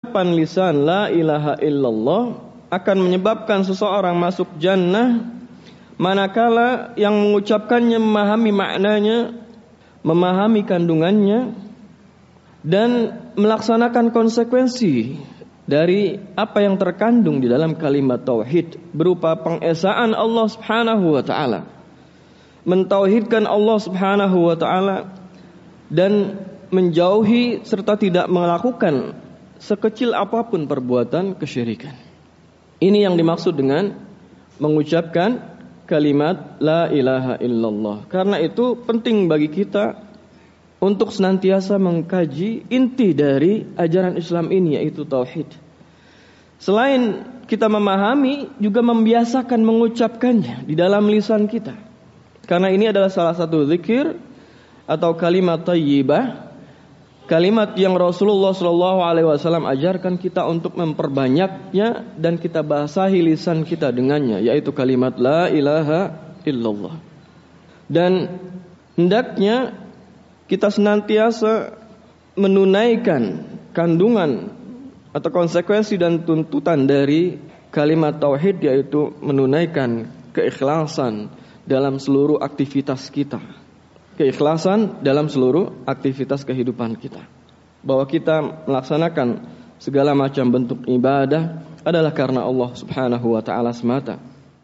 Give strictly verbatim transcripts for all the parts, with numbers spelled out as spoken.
Pan lisan la ilaha illallah akan menyebabkan seseorang masuk jannah manakala yang mengucapkannya memahami maknanya, memahami kandungannya, dan melaksanakan konsekuensi dari apa yang terkandung di dalam kalimat tauhid berupa pengesaan Allah Subhanahu wa taala, mentauhidkan Allah Subhanahu wa taala dan menjauhi serta tidak melakukan sekecil apapun perbuatan kesyirikan. Ini yang dimaksud dengan mengucapkan kalimat la ilaha illallah. Karena itu penting bagi kita untuk senantiasa mengkaji inti dari ajaran Islam ini, yaitu tauhid. Selain kita memahami, juga membiasakan mengucapkannya di dalam lisan kita. Karena ini adalah salah satu zikir atau kalimat thayyibah, kalimat yang Rasulullah shallallahu alaihi wasallam ajarkan kita untuk memperbanyaknya dan kita basahi lisan kita dengannya, yaitu kalimat la ilaha illallah. Dan hendaknya kita senantiasa menunaikan kandungan atau konsekuensi dan tuntutan dari kalimat tauhid, yaitu menunaikan keikhlasan dalam seluruh aktivitas kita. Keikhlasan dalam seluruh aktivitas kehidupan kita. Bahwa kita melaksanakan segala macam bentuk ibadah adalah karena Allah Subhanahu wa taala semata.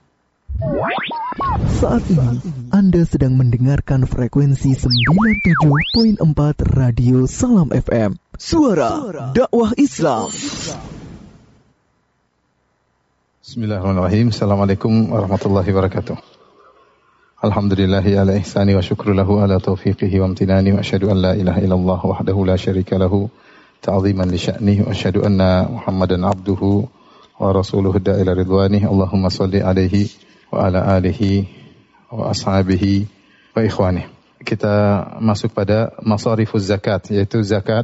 Saat ini Anda sedang mendengarkan frekuensi sembilan puluh tujuh koma empat Radio Salam F M. Suara dakwah Islam. Bismillahirrahmanirrahim. Assalamualaikum warahmatullahi wabarakatuh. Alhamdulillahi ala ihsani wa syukru lahu ala taufiqihi wa amtinani wa asyhadu an la ilaha illallah wahdahu la syarika lahu ta'ziman li sya'nihi wa asyhadu anna Muhammadan abduhu wa rasuluhu da'ila ridwanih. Allahumma shalli alaihi wa ala alihi wa ashabihi wa ikhwanih. Kita masuk pada masarifuz zakat, yaitu zakat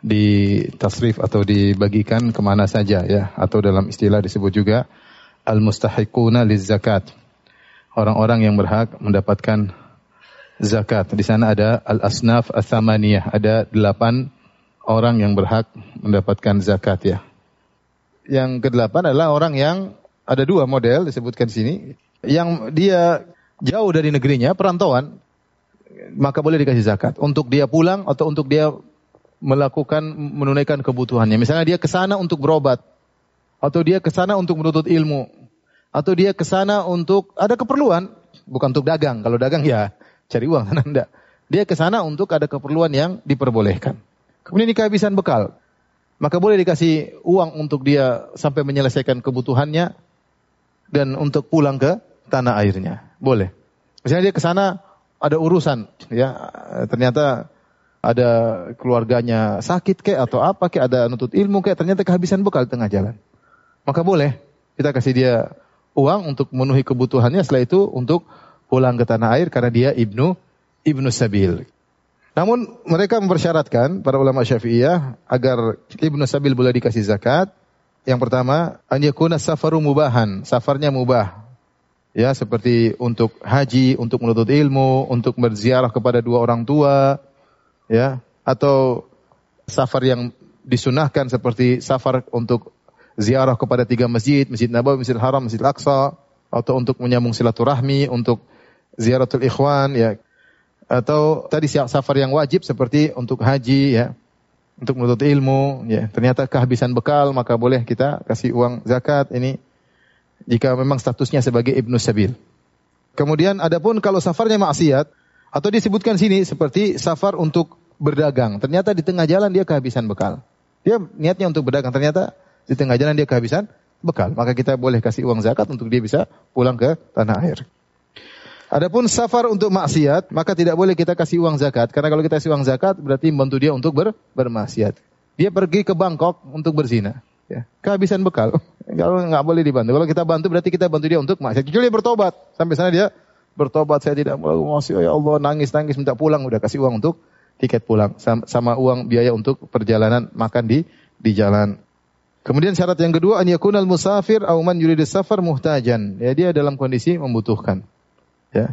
ditasrif atau dibagikan kemana saja, ya, atau dalam istilah disebut juga al-mustahiquna liz zakat. Orang-orang yang berhak mendapatkan zakat. Di sana ada al-asnaf ats-tsamaniyah, ada delapan orang yang berhak mendapatkan zakat, ya. Yang kedelapan adalah orang yang ada dua model disebutkan di sini, yang dia jauh dari negerinya, perantauan, maka boleh dikasih zakat untuk dia pulang atau untuk dia melakukan menunaikan kebutuhannya. Misalnya dia ke sana untuk berobat, atau dia ke sana untuk menuntut ilmu, atau dia ke sana untuk ada keperluan, bukan untuk dagang. Kalau dagang ya cari uang, sana enggak. Dia ke sana untuk ada keperluan yang diperbolehkan. Kemudian ini kehabisan bekal, maka boleh dikasih uang untuk dia sampai menyelesaikan kebutuhannya dan untuk pulang ke tanah airnya. Boleh. Misalnya dia ke sana ada urusan, ya, ternyata ada keluarganya sakit kek atau apa kek, ada nuntut ilmu kek, ternyata kehabisan bekal di tengah jalan. Maka boleh kita kasih dia uang untuk memenuhi kebutuhannya, setelah itu untuk pulang ke tanah air karena dia ibnu ibnu sabil. Namun mereka mempersyaratkan, para ulama Syafi'iyah, agar ibnu sabil boleh dikasih zakat. Yang pertama, an yakuna safaru mubahan, safarnya mubah. Ya, seperti untuk haji, untuk menuntut ilmu, untuk berziarah kepada dua orang tua, ya, atau safar yang disunahkan seperti safar untuk ziarah kepada tiga masjid, Masjid Nabawi, Masjidil Haram, Masjidil Aqsa, atau untuk menyambung silaturahmi, untuk ziaratul ikhwan, ya. Atau tadi safar yang wajib seperti untuk haji, ya, untuk menuntut ilmu, ya. Ternyata kehabisan bekal, maka boleh kita kasih uang zakat ini jika memang statusnya sebagai ibnu sabil. Kemudian adapun kalau safarnya maksiat, atau disebutkan sini seperti safar untuk berdagang, ternyata di tengah jalan dia kehabisan bekal. Dia niatnya untuk berdagang, ternyata di tengah jalan dia kehabisan bekal, maka kita boleh kasih uang zakat untuk dia bisa pulang ke tanah air. Adapun safar untuk maksiat, maka tidak boleh kita kasih uang zakat, karena kalau kita kasih uang zakat berarti membantu dia untuk ber, bermaksiat. Dia pergi ke Bangkok untuk berzina, ya, kehabisan bekal. Kalau nggak boleh dibantu. Kalau kita bantu berarti kita bantu dia untuk maksiat. Kecuali dia bertobat, sampai sana dia bertobat, saya tidak mau masih, ya Allah, nangis-nangis minta pulang, udah kasih uang untuk tiket pulang sama, sama uang biaya untuk perjalanan makan di di jalan. Kemudian syarat yang kedua, an yakunal musafir aw man yuridus safar muhtajan. Ya, dia dalam kondisi membutuhkan. Ya.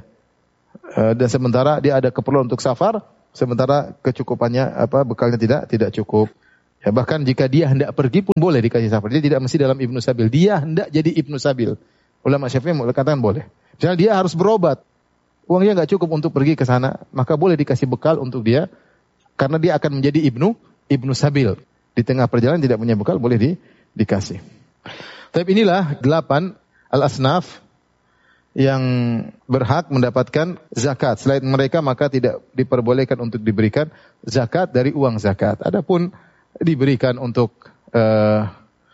E, dan sementara dia ada keperluan untuk safar, sementara kecukupannya apa bekalnya tidak tidak cukup. Ya, bahkan jika dia hendak pergi pun boleh dikasih safar. Dia tidak mesti dalam Ibnu Sabil. Dia hendak jadi Ibnu Sabil. Ulama Syafi'i mengatakan boleh. Misalnya dia harus berobat. Uangnya enggak cukup untuk pergi ke sana, maka boleh dikasih bekal untuk dia karena dia akan menjadi Ibnu Ibnu Sabil. Di tengah perjalanan tidak punya bekal, boleh di, dikasih. Tapi inilah delapan al-asnaf yang berhak mendapatkan zakat. Selain mereka maka tidak diperbolehkan untuk diberikan zakat dari uang zakat. Adapun diberikan untuk uh,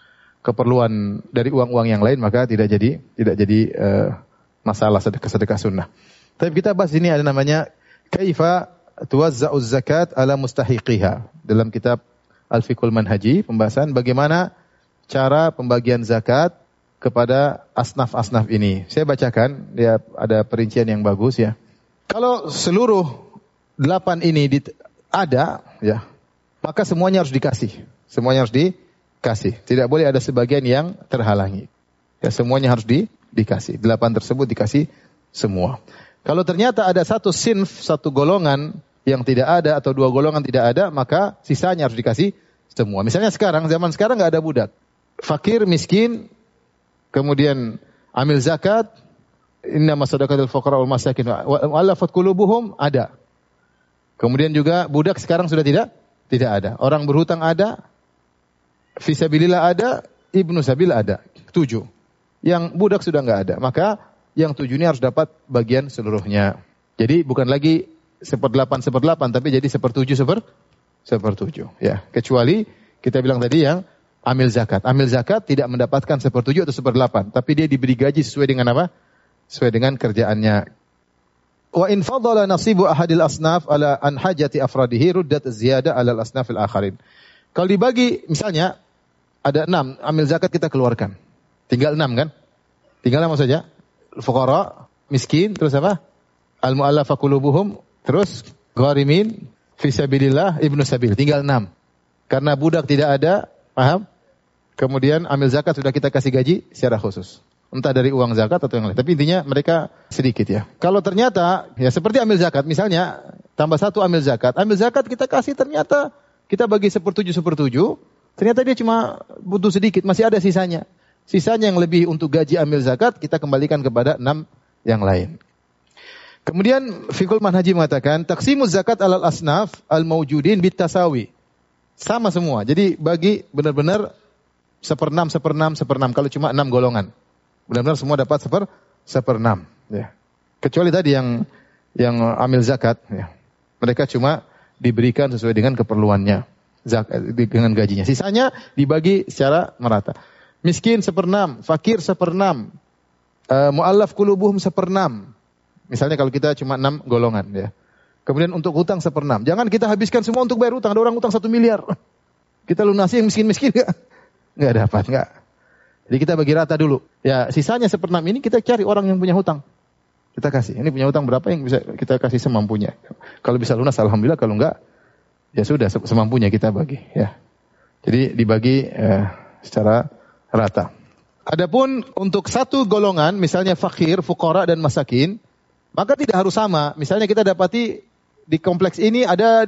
keperluan dari uang-uang yang lain maka tidak jadi tidak jadi uh, masalah sedekah-sedekah sunnah. Tapi kita bahas ini ada namanya kaifa tuwazza'uz zakat ala mustahiqiha. Dalam kitab Al-Fiqhul Manhaji pembahasan bagaimana cara pembagian zakat kepada asnaf-asnaf ini. Saya bacakan, dia ada perincian yang bagus ya. Kalau seluruh delapan ini di, ada ya, maka semuanya harus dikasih. Semuanya harus dikasih. Tidak boleh ada sebagian yang terhalangi. Ya, semuanya harus di, dikasih. Delapan tersebut dikasih semua. Kalau ternyata ada satu sinf, satu golongan yang tidak ada atau dua golongan tidak ada, maka sisanya harus dikasih semua. Misalnya sekarang, zaman sekarang nggak ada budak. Fakir, miskin, kemudian amil zakat, innama shadaqatul fuqara wal masakin wa alafat qulubuhum ada. Kemudian juga budak sekarang sudah tidak tidak ada. Orang berhutang ada, fisabilillah ada, ibnu sabil ada. Tujuh. Yang budak sudah enggak ada. Maka yang tujuh ini harus dapat bagian seluruhnya. Jadi bukan lagi seperdelapan seperdelapan, tapi jadi sepertujuh seper sepertujuh. Ya, kecuali kita bilang tadi yang amil zakat. Amil zakat tidak mendapatkan sepertujuh atau seperdelapan, tapi dia diberi gaji sesuai dengan apa? Sesuai dengan kerjaannya. Wa in fadala nasibu ahadil asnaf ala an hajati afradihi ruddat ziyadah ala al-asnafil akharin. Kalau dibagi misalnya ada enam, amil zakat kita keluarkan. Tinggal enam kan? Tinggal enam saja. Fuqara, miskin, terus apa? Al-mu'allafa qulubuhum, terus gharimin, fisabilillah, ibnu sabil. Tinggal enam. Karena budak tidak ada, paham? Kemudian amil zakat sudah kita kasih gaji secara khusus. Entah dari uang zakat atau yang lain. Tapi intinya mereka sedikit ya. Kalau ternyata, ya seperti amil zakat. Misalnya, tambah satu amil zakat. Amil zakat kita kasih ternyata, kita bagi sepertujuh-sepertujuh. Ternyata dia cuma butuh sedikit. Masih ada sisanya. Sisanya yang lebih untuk gaji amil zakat, kita kembalikan kepada enam yang lain. Kemudian, Fiqhul Manhaji mengatakan, Taqsimuz zakat alal asnaf al-mawjudin bitasawi. Sama semua. Jadi bagi benar-benar seperenam, seperenam, seperenam. Kalau cuma enam golongan. Benar-benar semua dapat seper seperenam. Ya. Kecuali tadi yang yang amil zakat. Ya. Mereka cuma diberikan sesuai dengan keperluannya. Zakat, dengan gajinya. Sisanya dibagi secara merata. Miskin seperenam, fakir seperenam, uh, mu'allaf qulubuhum seperenam. Misalnya kalau kita cuma enam golongan. Ya. Kemudian untuk hutang seperenam. Jangan kita habiskan semua untuk bayar hutang. Ada orang hutang satu miliar. Kita lunasi yang miskin-miskin enggak? Enggak dapat, enggak. Jadi kita bagi rata dulu. Ya, sisanya seperenam ini kita cari orang yang punya hutang. Kita kasih. Ini punya hutang berapa yang bisa kita kasih semampunya. Kalau bisa lunas alhamdulillah, kalau enggak ya sudah semampunya kita bagi, ya. Jadi dibagi eh, secara rata. Adapun untuk satu golongan misalnya fakir, fuqara dan masakin, maka tidak harus sama. Misalnya kita dapati di kompleks ini ada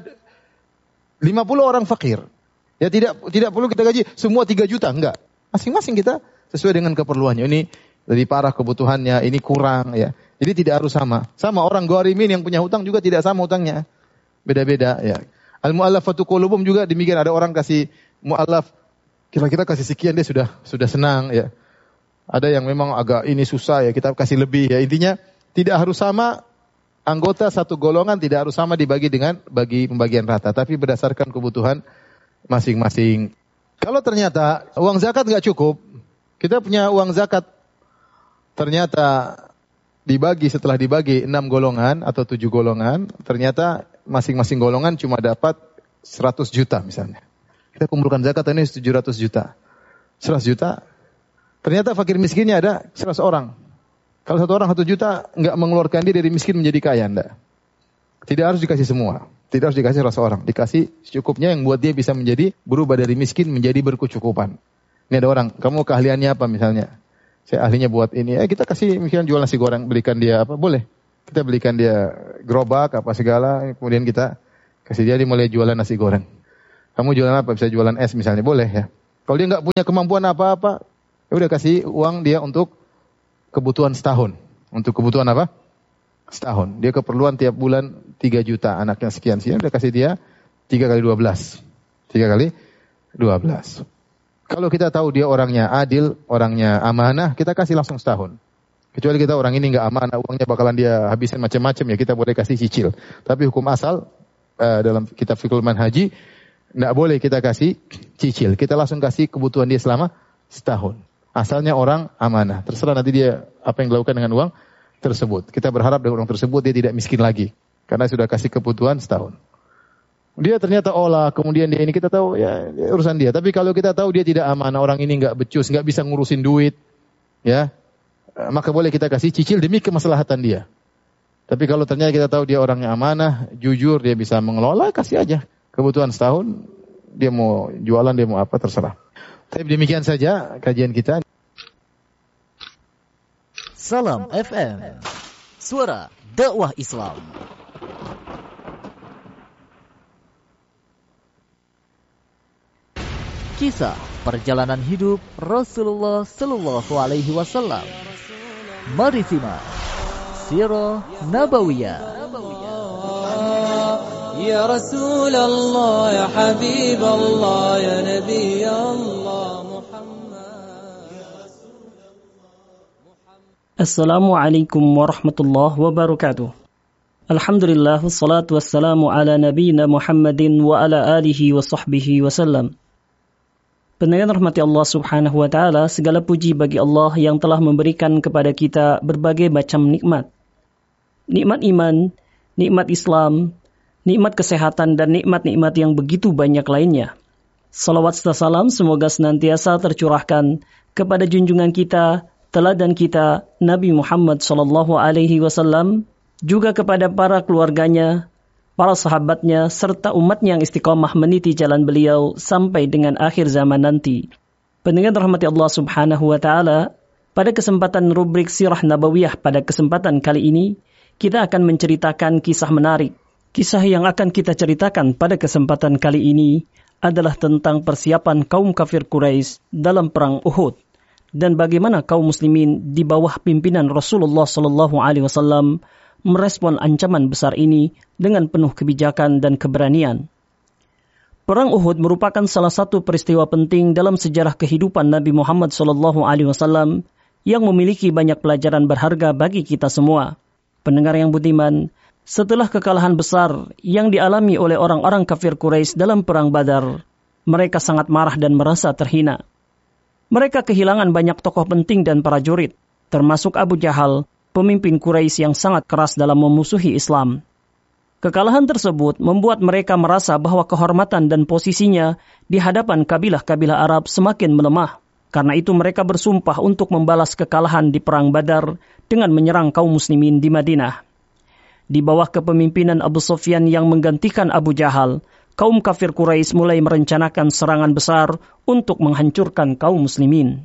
lima puluh orang fakir. Ya tidak tidak perlu kita gaji semua tiga juta, enggak. Masing-masing kita sesuai dengan keperluannya. Ini lebih parah kebutuhannya, ini kurang ya. Jadi tidak harus sama. Sama orang gharimin yang punya hutang juga tidak sama hutangnya. Beda-beda ya. Al-mu'allafatu qulubum juga demikian, ada orang kasih mu'allaf kira-kira kasih sekian dia sudah sudah senang ya. Ada yang memang agak ini susah ya, kita kasih lebih ya. Intinya tidak harus sama anggota satu golongan, tidak harus sama dibagi dengan bagi pembagian rata, tapi berdasarkan kebutuhan masing-masing. Kalau ternyata uang zakat nggak cukup, kita punya uang zakat ternyata dibagi setelah dibagi enam golongan atau tujuh golongan, ternyata masing-masing golongan cuma dapat seratus juta misalnya. Kita kumpulkan zakat ini tujuh ratus juta. seratus juta. Ternyata fakir miskinnya ada seratus orang. Kalau satu orang satu juta nggak mengeluarkan dia dari miskin menjadi kaya, enggak. Tidak harus dikasih semua. Tidak harus dikasih seratus orang. Dikasih secukupnya yang buat dia bisa menjadi berubah dari miskin menjadi berkecukupan. Ini ada orang, kamu keahliannya apa misalnya? Saya ahlinya buat ini. Eh kita kasih misalnya jual nasi goreng, belikan dia apa? Boleh. Kita belikan dia gerobak apa segala, kemudian kita kasih dia, dia mulai jualan nasi goreng. Kamu jualan apa? Bisa jualan es misalnya, boleh ya. Kalau dia nggak punya kemampuan apa-apa, ya udah kasih uang dia untuk kebutuhan setahun. Untuk kebutuhan apa? Setahun. Dia keperluan tiap bulan tiga juta, anaknya sekian sekian, udah kasih dia tiga kali dua belas. tiga kali dua belas. Kalau kita tahu dia orangnya adil, orangnya amanah, kita kasih langsung setahun. Kecuali kita orang ini nggak amanah, uangnya bakalan dia habisin macam-macam, ya kita boleh kasih cicil. Tapi hukum asal uh, dalam kitab Fiqhul Manhaji, nggak boleh kita kasih cicil. Kita langsung kasih kebutuhan dia selama setahun. Asalnya orang amanah. Terserah nanti dia apa yang dilakukan dengan uang tersebut. Kita berharap dengan uang tersebut dia tidak miskin lagi. Karena sudah kasih kebutuhan setahun. Dia ternyata olah, kemudian dia ini kita tahu ya urusan dia. Tapi kalau kita tahu dia tidak amanah, orang ini nggak becus, nggak bisa ngurusin duit, ya, maka boleh kita kasih cicil demi kemaslahatan dia. Tapi kalau ternyata kita tahu dia orangnya amanah, jujur, dia bisa mengelola, kasih aja kebutuhan setahun. Dia mau jualan, dia mau apa, terserah. Tapi demikian saja kajian kita. Salam F M, suara dakwah Islam. Kisah perjalanan hidup Rasulullah Sallallahu Alaihi Wasallam. Mari simak Sirah Nabawiyah. Ya Rasulullah, ya Habibullah, ya Nabi Allah Muhammad. Assalamualaikum warahmatullahi wabarakatuh. Alhamdulillah, wassalatu wassalamu ala nabiyina Muhammadin wa ala alihi wa sahbihi wasallam. Pendengar rahmati Allah subhanahu wa ta'ala, segala puji bagi Allah yang telah memberikan kepada kita berbagai macam nikmat. Nikmat iman, nikmat Islam, nikmat kesehatan, dan nikmat-nikmat yang begitu banyak lainnya. Salawat serta salam semoga senantiasa tercurahkan kepada junjungan kita, teladan kita, Nabi Muhammad sallallahu alaihi wasallam, juga kepada para keluarganya, para sahabatnya, serta umatnya yang istiqamah meniti jalan beliau sampai dengan akhir zaman nanti. Pendengar rahmati Allah subhanahu wa ta'ala, pada kesempatan rubrik Sirah Nabawiyah pada kesempatan kali ini, kita akan menceritakan kisah menarik. Kisah yang akan kita ceritakan pada kesempatan kali ini adalah tentang persiapan kaum kafir Quraisy dalam perang Uhud, dan bagaimana kaum muslimin di bawah pimpinan Rasulullah sallallahu alaihi wasallam merespon ancaman besar ini dengan penuh kebijakan dan keberanian. Perang Uhud merupakan salah satu peristiwa penting dalam sejarah kehidupan Nabi Muhammad sallallahu alaihi wasallam yang memiliki banyak pelajaran berharga bagi kita semua. Pendengar yang budiman, setelah kekalahan besar yang dialami oleh orang-orang kafir Quraisy dalam perang Badar, mereka sangat marah dan merasa terhina. Mereka kehilangan banyak tokoh penting dan prajurit, termasuk Abu Jahal, pemimpin Quraisy yang sangat keras dalam memusuhi Islam. Kekalahan tersebut membuat mereka merasa bahwa kehormatan dan posisinya di hadapan kabilah-kabilah Arab semakin melemah. Karena itu mereka bersumpah untuk membalas kekalahan di Perang Badar dengan menyerang kaum muslimin di Madinah. Di bawah kepemimpinan Abu Sufyan yang menggantikan Abu Jahal, kaum kafir Quraisy mulai merencanakan serangan besar untuk menghancurkan kaum muslimin.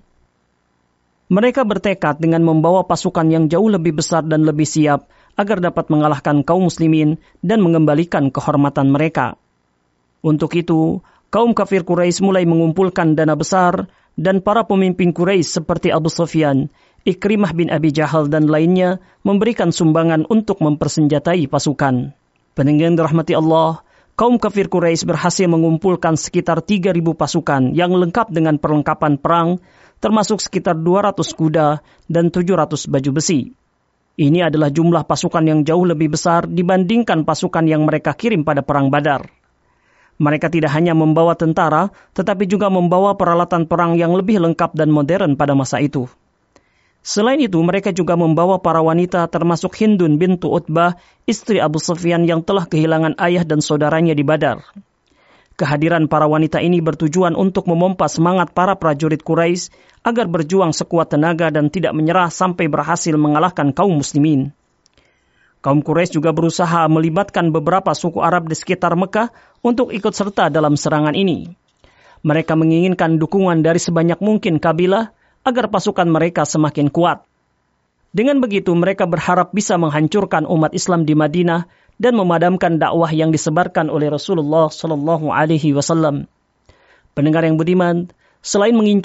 Mereka bertekad dengan membawa pasukan yang jauh lebih besar dan lebih siap agar dapat mengalahkan kaum muslimin dan mengembalikan kehormatan mereka. Untuk itu, kaum kafir Quraisy mulai mengumpulkan dana besar dan para pemimpin Quraisy seperti Abu Sufyan, Ikrimah bin Abi Jahal dan lainnya memberikan sumbangan untuk mempersenjatai pasukan. Pendengar rahmati Allah, kaum kafir Quraisy berhasil mengumpulkan sekitar tiga ribu pasukan yang lengkap dengan perlengkapan perang, termasuk sekitar dua ratus kuda dan tujuh ratus baju besi. Ini adalah jumlah pasukan yang jauh lebih besar dibandingkan pasukan yang mereka kirim pada Perang Badar. Mereka tidak hanya membawa tentara, tetapi juga membawa peralatan perang yang lebih lengkap dan modern pada masa itu. Selain itu, mereka juga membawa para wanita termasuk Hindun bintu Utbah, istri Abu Sufyan yang telah kehilangan ayah dan saudaranya di Badar. Kehadiran para wanita ini bertujuan untuk memompa semangat para prajurit Quraisy agar berjuang sekuat tenaga dan tidak menyerah sampai berhasil mengalahkan kaum muslimin. Kaum Quraisy juga berusaha melibatkan beberapa suku Arab di sekitar Mekah untuk ikut serta dalam serangan ini. Mereka menginginkan dukungan dari sebanyak mungkin kabilah agar pasukan mereka semakin kuat. Dengan begitu, mereka berharap bisa menghancurkan umat Islam di Madinah dan memadamkan dakwah yang disebarkan oleh Rasulullah Shallallahu Alaihi Wasallam. Pendengar yang budiman, selain mengincar